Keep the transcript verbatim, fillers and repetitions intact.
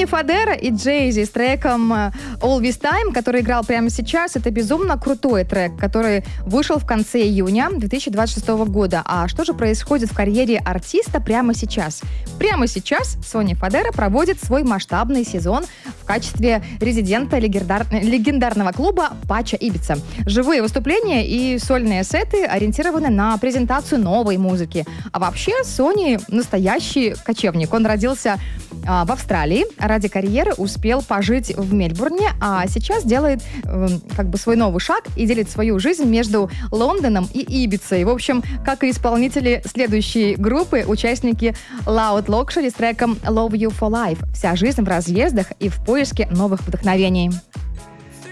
Сони Фадера и Джей-Зи с треком All This Time, который играл прямо сейчас. Это безумно крутой трек, который вышел в конце июня две тысячи двадцать шестого года. А что же происходит в карьере артиста прямо сейчас? Прямо сейчас Сони Фадера проводит свой масштабный сезон в качестве резидента легендар... легендарного клуба Пача Ибица. Живые выступления и сольные сеты ориентированы на презентацию новой музыки. А вообще Сони настоящий кочевник. Он родился а, в Австралии, ради карьеры успел пожить в Мельбурне, а сейчас делает э, как бы свой новый шаг и делит свою жизнь между Лондоном и Ибицей. В общем, как и исполнители следующей группы, участники Loud Luxury с треком Love You For Life. Вся жизнь в разъездах и в поиске новых вдохновений.